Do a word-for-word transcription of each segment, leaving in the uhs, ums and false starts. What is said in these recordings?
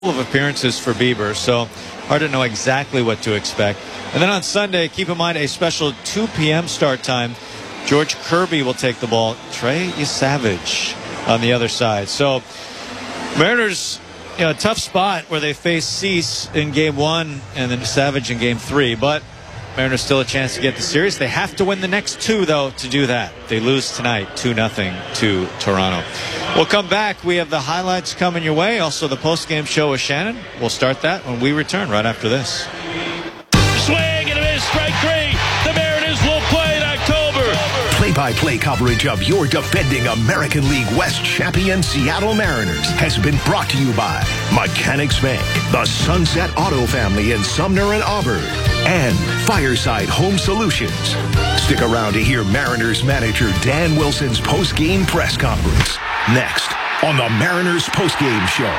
of appearances for Bieber, so hard to know exactly what to expect. And then on Sunday, keep in mind a special two p m start time. George Kirby will take the ball. Trey Savage on the other side. So Mariners, you know, a tough spot where they face Cease in game one and then Savage in game three. But Mariners still a chance to get the series. They have to win the next two, though, to do that. They lose tonight two nothing to Toronto. We'll come back. We have the highlights coming your way. Also, the post-game show with Shannon. We'll start that when we return right after this. Swing and a miss, strike three. The Mariners will play in October. Play-by-play coverage of your defending American League West champion Seattle Mariners has been brought to you by Mechanics Bank, the Sunset Auto Family in Sumner and Auburn, and Fireside Home Solutions. Stick around to hear Mariners manager Dan Wilson's post-game press conference next on the Mariners post-game show.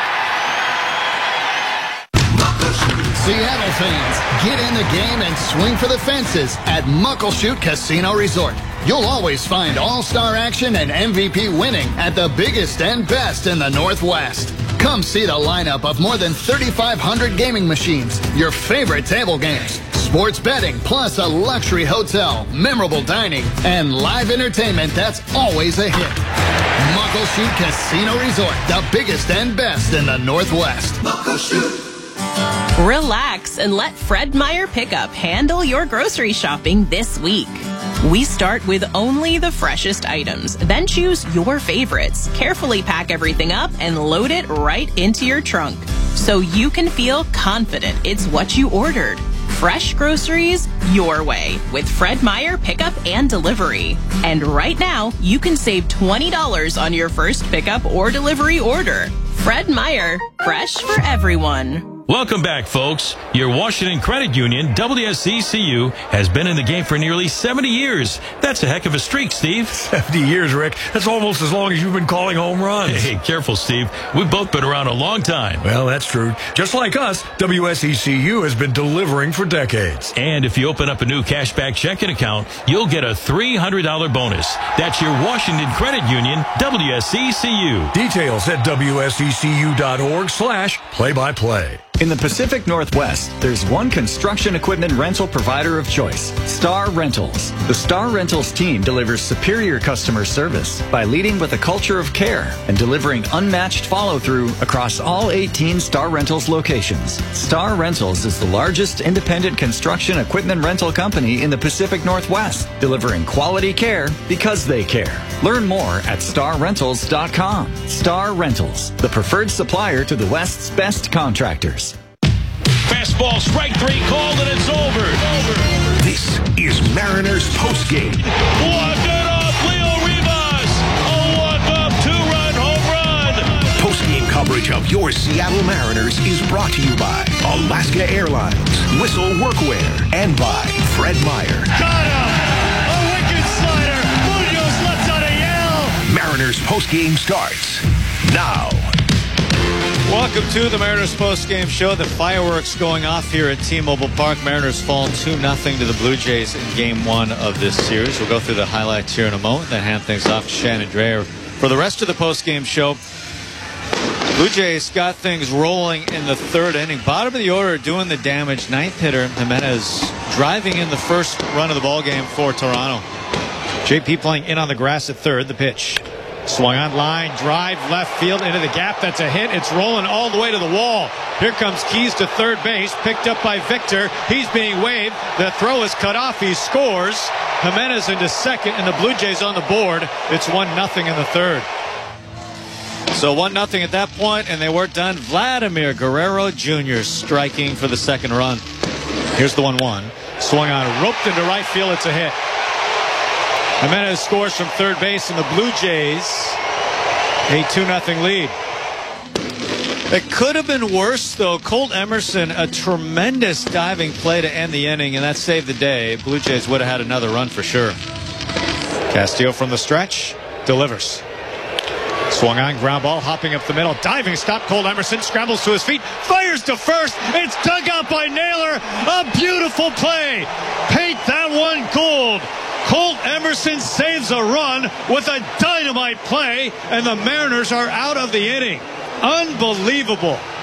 Seattle fans, get in the game and swing for the fences at Muckleshoot Casino Resort. You'll always find all-star action and M V P winning at the biggest and best in the Northwest. Come see the lineup of more than thirty-five hundred gaming machines, your favorite table games, sports betting, plus a luxury hotel, memorable dining, and live entertainment that's always a hit. Muckleshoot Casino Resort, the biggest and best in the Northwest. Muckleshoot. Relax and let Fred Meyer Pickup handle your grocery shopping this week. We start with only the freshest items, then choose your favorites. Carefully pack everything up and load it right into your trunk so you can feel confident it's what you ordered. Fresh groceries your way with Fred Meyer Pickup and Delivery. And right now, you can save twenty dollars on your first pickup or delivery order. Fred Meyer, fresh for everyone. Welcome back, folks. Your Washington Credit Union, W S E C U, has been in the game for nearly seventy years. That's a heck of a streak, Steve. seventy years, Rick. That's almost as long as you've been calling home runs. Hey, careful, Steve. We've both been around a long time. Well, that's true. Just like us, W S E C U has been delivering for decades. And if you open up a new cashback checking account, you'll get a three hundred dollars bonus. That's your Washington Credit Union, W S E C U. Details at W S E C U dot org slash play-by-play. In the Pacific Northwest, there's one construction equipment rental provider of choice, Star Rentals. The Star Rentals team delivers superior customer service by leading with a culture of care and delivering unmatched follow-through across all eighteen Star Rentals locations. Star Rentals is the largest independent construction equipment rental company in the Pacific Northwest, delivering quality care because they care. Learn more at star rentals dot com. Star Rentals, the preferred supplier to the West's best contractors. Fastball, strike three, called, and it's over. over. This is Mariners postgame. Walk it off, Leo Rivas. A walk-off two-run home run. Postgame coverage of your Seattle Mariners is brought to you by Alaska Airlines, Whistle Workwear, and by Fred Meyer. Got him! A wicked slider. Munoz lets out a yell. Mariners postgame starts now. Welcome to the Mariners post-game show. The fireworks going off here at T-Mobile Park. Mariners fall two nothing to the Blue Jays in game one of this series. We'll go through the highlights here in a moment, then hand things off to Shannon Drayer. For the rest of the post-game show, Blue Jays got things rolling in the third inning. Bottom of the order doing the damage. Ninth hitter, Jimenez, driving in the first run of the ballgame for Toronto. J P playing in on the grass at third. The pitch. Swung on line, drive left field into the gap. That's a hit. It's rolling all the way to the wall. Here comes Keys to third base, picked up by Victor. He's being waved. The throw is cut off. He scores. Jimenez into second, and the Blue Jays on the board. It's one nothing in the third. So one nothing at that point, and they weren't done. Vladimir Guerrero Junior striking for the second run. Here's the one one. Swung on, roped into right field. It's a hit. Jimenez scores from third base, and the Blue Jays a two nothing lead. It could have been worse, though. Colt Emerson, a tremendous diving play to end the inning, and that saved the day. Blue Jays would have had another run for sure. Castillo from the stretch delivers. Swung on, ground ball, hopping up the middle. Diving stop. Colt Emerson scrambles to his feet, fires to first. It's dug out by Naylor. A beautiful play. Paint that one gold. Colt Emerson saves a run with a dynamite play, and the Mariners are out of the inning. Unbelievable.